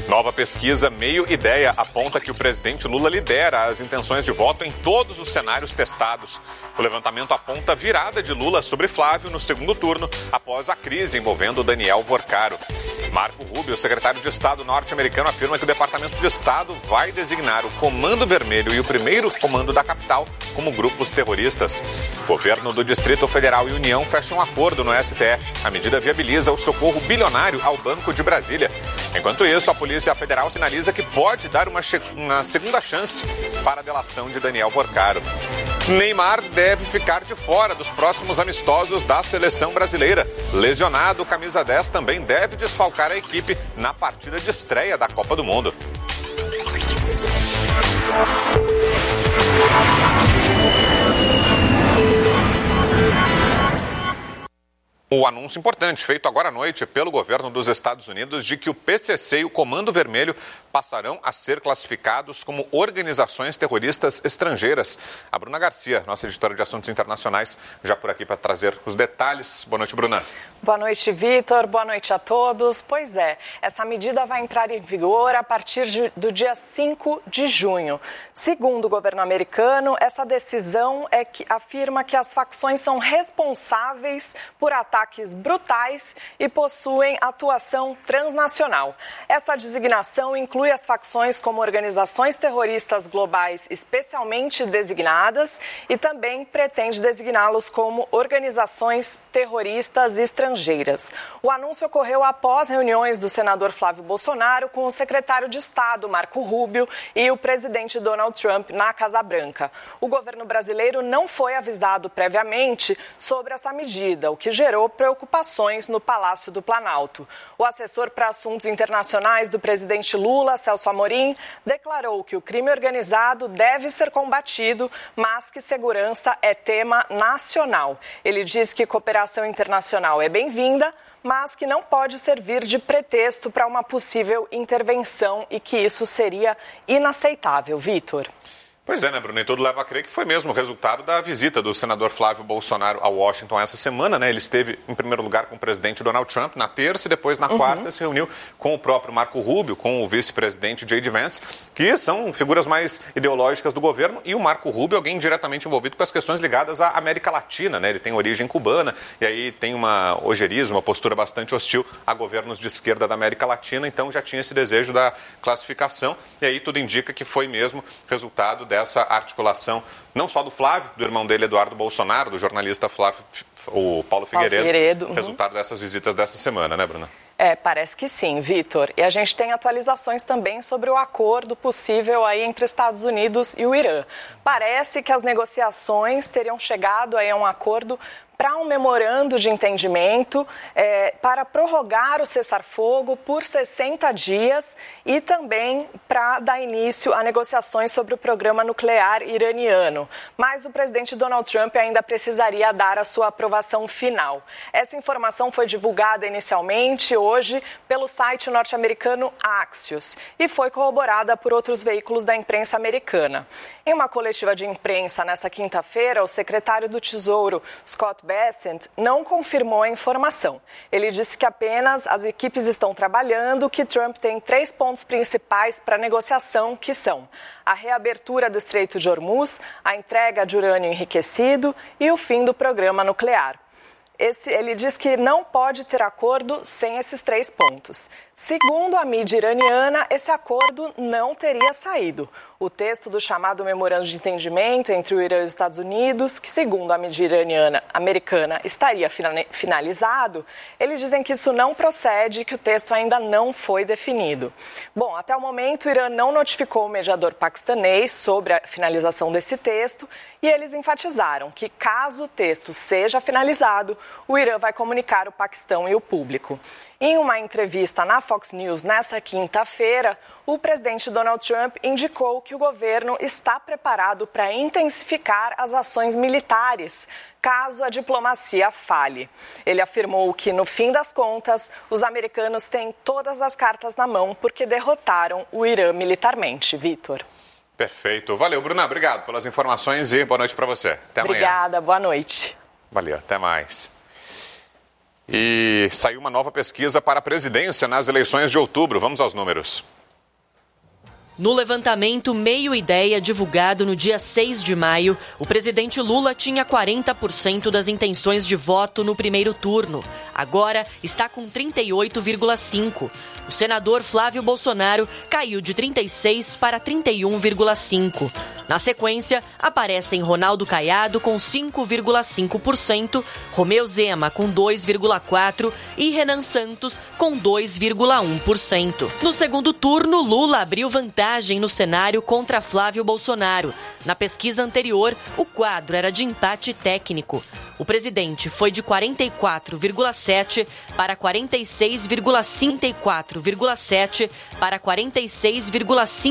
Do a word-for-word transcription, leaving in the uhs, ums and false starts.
Nova pesquisa Meio Ideia aponta que o presidente Lula lidera as intenções de voto em todos os cenários testados. O levantamento aponta virada de Lula sobre Flávio no segundo turno, após a crise envolvendo Daniel Vorcaro. Marco Rubio, secretário de Estado norte-americano, afirma que o Departamento de Estado vai designar o Comando Vermelho e o primeiro comando da capital como grupos terroristas. Governo do Distrito Federal e União fecham um acordo no S T F. A medida viabiliza o socorro bilionário ao Banco de Brasília. Enquanto isso, a Polícia Federal sinaliza que pode dar uma, che- uma segunda chance para a delação de Daniel Vorcaro. Neymar deve ficar de fora dos próximos amistosos da seleção brasileira. Lesionado, o camisa dez também deve desfalcar a equipe na partida de estreia da Copa do Mundo. O anúncio importante feito agora à noite pelo governo dos Estados Unidos de que o P C C e o Comando Vermelho passarão a ser classificados como organizações terroristas estrangeiras. A Bruna Garcia, nossa editora de assuntos internacionais, já por aqui para trazer os detalhes. Boa noite, Bruna. Boa noite, Vitor. Boa noite a todos. Pois é, essa medida vai entrar em vigor a partir de, do dia cinco de junho. Segundo o governo americano, essa decisão é que afirma que as facções são responsáveis por ataques brutais e possuem atuação transnacional. Essa designação inclui as facções como organizações terroristas globais especialmente designadas e também pretende designá-los como organizações terroristas estrangeiras. O anúncio ocorreu após reuniões do senador Flávio Bolsonaro com o secretário de Estado, Marco Rubio, e o presidente Donald Trump na Casa Branca. O governo brasileiro não foi avisado previamente sobre essa medida, o que gerou preocupações no Palácio do Planalto. O assessor para assuntos internacionais do presidente Lula, Celso Amorim, declarou que o crime organizado deve ser combatido, mas que segurança é tema nacional. Ele diz que cooperação internacional é bem-vinda, mas que não pode servir de pretexto para uma possível intervenção e que isso seria inaceitável. Vitor. Pois é, né, Bruno? E tudo leva a crer que foi mesmo o resultado da visita do senador Flávio Bolsonaro a Washington essa semana, né? Ele esteve, em primeiro lugar, com o presidente Donald Trump na terça e depois, na uhum. quarta, se reuniu com o próprio Marco Rubio, com o vice-presidente J D Vance, que são figuras mais ideológicas do governo, e o Marco Rubio, alguém diretamente envolvido com as questões ligadas à América Latina, né? Ele tem origem cubana e aí tem uma ojeriza, uma postura bastante hostil a governos de esquerda da América Latina, então já tinha esse desejo da classificação, e aí tudo indica que foi mesmo resultado dessa essa articulação, não só do Flávio, do irmão dele, Eduardo Bolsonaro, do jornalista Flávio, o Paulo Figueiredo, Paulo Figueiredo. Uhum. Resultado dessas visitas dessa semana, né, Bruna? É, parece que sim, Vitor. E a gente tem atualizações também sobre o acordo possível aí entre Estados Unidos e o Irã. Parece que as negociações teriam chegado aí a um acordo para um memorando de entendimento é, para prorrogar o cessar-fogo por sessenta dias e também para dar início a negociações sobre o programa nuclear iraniano. Mas o presidente Donald Trump ainda precisaria dar a sua aprovação final. Essa informação foi divulgada inicialmente hoje pelo site norte-americano Axios e foi corroborada por outros veículos da imprensa americana. Em uma coletiva de imprensa nesta quinta-feira, o secretário do Tesouro, Scott Bessent, não confirmou a informação. Ele disse que apenas as equipes estão trabalhando, que Trump tem três pontos principais para a negociação, que são a reabertura do Estreito de Hormuz, a entrega de urânio enriquecido e o fim do programa nuclear. Esse, ele diz que não pode ter acordo sem esses três pontos. Segundo a mídia iraniana, esse acordo não teria saído. O texto do chamado memorando de entendimento entre o Irã e os Estados Unidos, que segundo a mídia iraniana americana estaria finalizado, eles dizem que isso não procede e que o texto ainda não foi definido. Bom, até o momento o Irã não notificou o mediador paquistanês sobre a finalização desse texto e eles enfatizaram que caso o texto seja finalizado, o Irã vai comunicar o Paquistão e o público. Em uma entrevista na Fox News nesta quinta-feira, o presidente Donald Trump indicou que o governo está preparado para intensificar as ações militares, caso a diplomacia falhe. Ele afirmou que, no fim das contas, os americanos têm todas as cartas na mão porque derrotaram o Irã militarmente. Vitor. Perfeito. Valeu, Bruna. Obrigado pelas informações e boa noite para você. Até amanhã. Obrigada. Boa noite. Valeu. Até mais. E saiu uma nova pesquisa para a presidência nas eleições de outubro. Vamos aos números. No levantamento Meio Ideia, divulgado no dia seis de maio, o presidente Lula tinha quarenta por cento das intenções de voto no primeiro turno. Agora está com trinta e oito vírgula cinco por cento. O senador Flávio Bolsonaro caiu de trinta e seis por cento para trinta e um vírgula cinco por cento. Na sequência, aparecem Ronaldo Caiado com cinco vírgula cinco por cento, Romeu Zema com dois vírgula quatro por cento e Renan Santos com dois vírgula um por cento. No segundo turno, Lula abriu vantagem no cenário contra Flávio Bolsonaro. Na pesquisa anterior, o quadro era de empate técnico. O presidente foi de quarenta e quatro vírgula sete por cento para quarenta e seis vírgula cinquenta e quatro vírgula sete por cento para quarenta e seis vírgula cinco por cento.